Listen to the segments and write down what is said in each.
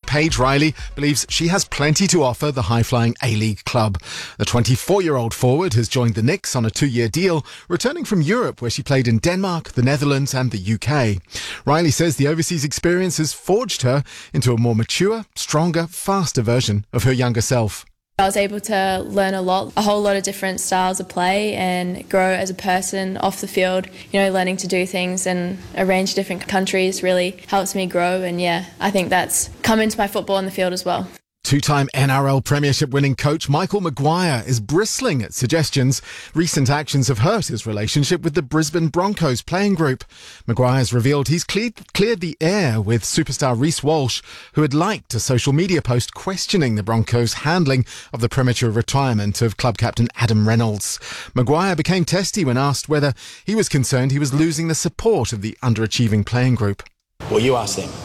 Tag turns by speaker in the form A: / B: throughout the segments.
A: Paige Riley believes she has plenty to offer the high-flying A-League club. The 24-year-old forward has joined the Knicks on a 2-year deal, returning from Europe where she played in Denmark, the Netherlands and the UK. Riley says the overseas experience has forged her into a more mature, stronger, faster version of her younger self.
B: I was able to learn a whole lot of different styles of play and grow as a person off the field. Learning to do things in a range of different countries really helps me grow, and I think that's come into my football on the field as well.
A: Two-time NRL Premiership winning coach Michael Maguire is bristling at suggestions recent actions have hurt his relationship with the Brisbane Broncos playing group. Maguire's revealed he's cleared the air with superstar Reece Walsh, who had liked a social media post questioning the Broncos' handling of the premature retirement of club captain Adam Reynolds. Maguire became testy when asked whether he was concerned he was losing the support of the underachieving playing group.
C: Well, you ask them.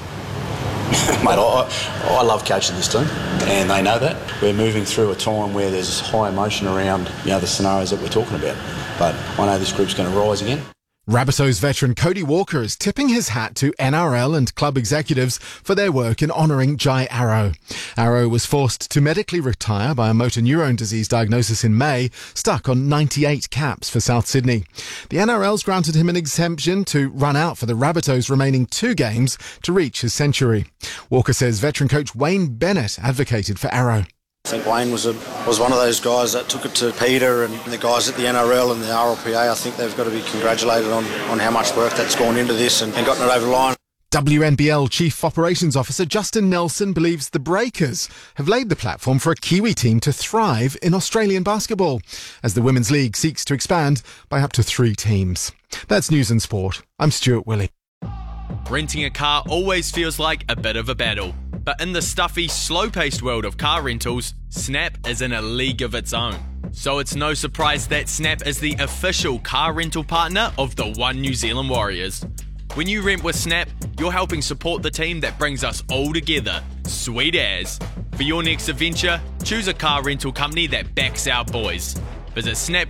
C: Mate, I love coaching this team, and they know that. We're moving through a time where there's high emotion around the scenarios that we're talking about. But I know this group's going to rise again.
A: Rabbitohs veteran Cody Walker is tipping his hat to NRL and club executives for their work in honouring Jai Arrow. Arrow was forced to medically retire by a motor neurone disease diagnosis in May, stuck on 98 caps for South Sydney. The NRL's granted him an exemption to run out for the Rabbitohs' remaining 2 games to reach his century. Walker says veteran coach Wayne Bennett advocated for Arrow.
D: I think Wayne was one of those guys that took it to Peter and the guys at the NRL and the RLPA. I think they've got to be congratulated on how much work that's gone into this and gotten it over the line.
A: WNBL Chief Operations Officer Justin Nelson believes the Breakers have laid the platform for a Kiwi team to thrive in Australian basketball, as the Women's League seeks to expand by up to 3 teams. That's News and Sport. I'm Stuart Willey.
E: Renting a car always feels like a bit of a battle. But in the stuffy, slow-paced world of car rentals, Snap is in a league of its own. So it's no surprise that Snap is the official car rental partner of the One New Zealand Warriors. When you rent with Snap, you're helping support the team that brings us all together. Sweet as. For your next adventure, choose a car rental company that backs our boys. Visit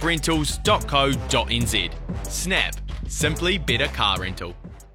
E: snaprentals.co.nz. Snap. Simply better car rental.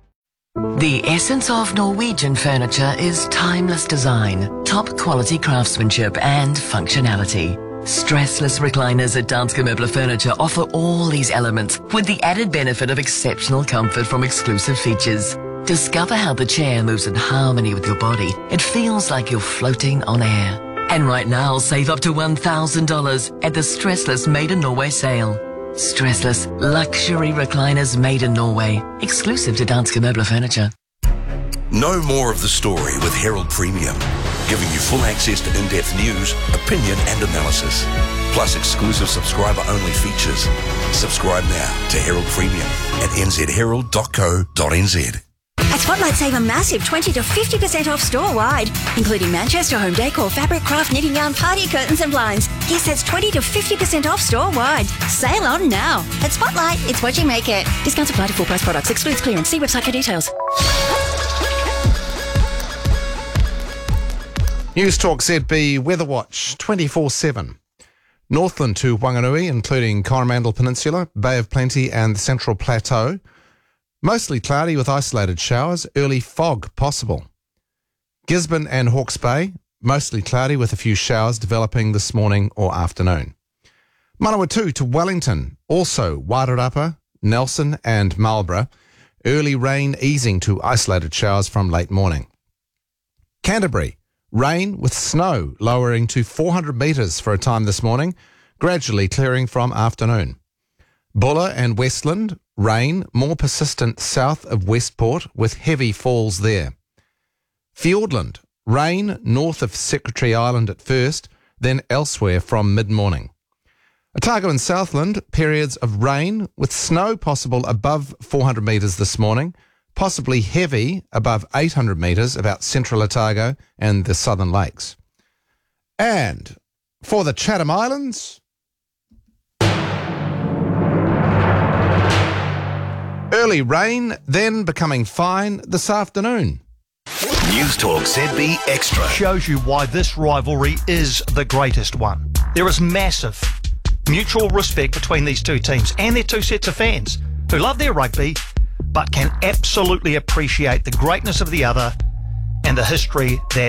F: The essence of Norwegian furniture is timeless design, top quality craftsmanship and functionality. Stressless recliners at Danske Møbler Furniture offer all these elements with the added benefit of exceptional comfort from exclusive features. Discover how the chair moves in harmony with your body. It feels like you're floating on air. And right now, save up to $1,000 at the Stressless Made in Norway sale. Stressless luxury recliners made in Norway, exclusive to Danske Møbler Furniture.
G: Know more of the story with Herald Premium, giving you full access to in-depth news, opinion and analysis, plus exclusive subscriber-only features. Subscribe now to Herald Premium at nzherald.co.nz.
H: At Spotlight, save a massive 20 to 50% off store-wide, including Manchester Home Decor, fabric, craft, knitting yarn, party curtains and blinds. Yes, that's 20 to 50% off store-wide. Sale on now. At Spotlight, it's what you make it. Discounts apply to full-price products. Excludes clearance. See website for details.
I: News Talk ZB Weather Watch 24/7. Northland to Wanganui, including Coromandel Peninsula, Bay of Plenty and the Central Plateau. Mostly cloudy with isolated showers, early fog possible. Gisborne and Hawke's Bay, mostly cloudy with a few showers developing this morning or afternoon. Manawatu to Wellington, also Wairarapa, Nelson and Marlborough, early rain easing to isolated showers from late morning. Canterbury, rain with snow lowering to 400 metres for a time this morning, gradually clearing from afternoon. Buller and Westland, rain more persistent south of Westport with heavy falls there. Fiordland, rain north of Secretary Island at first, then elsewhere from mid-morning. Otago and Southland, periods of rain with snow possible above 400 metres this morning, possibly heavy above 800 metres about central Otago and the southern lakes. And for the Chatham Islands, early rain, then becoming fine this afternoon.
G: News Talk ZB Extra
J: shows you why this rivalry is the greatest one. There is massive mutual respect between these two teams and their two sets of fans who love their rugby but can absolutely appreciate the greatness of the other and the history that